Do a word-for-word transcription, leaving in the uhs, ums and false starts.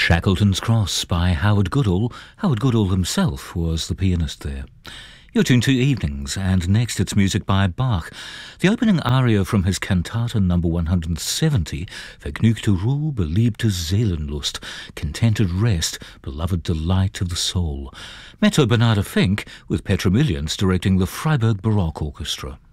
Shackleton's Cross by Howard Goodall. Howard Goodall himself was the pianist there. You're tuned to Evenings, and next it's music by Bach. The opening aria from his cantata number one hundred seventy, Vergnügte Ruhe, beliebte Seelenlust, Contented Rest, Beloved Delight of the Soul. Mezzo Bernarda Fink, with Petra Millions directing the Freiburg Baroque Orchestra.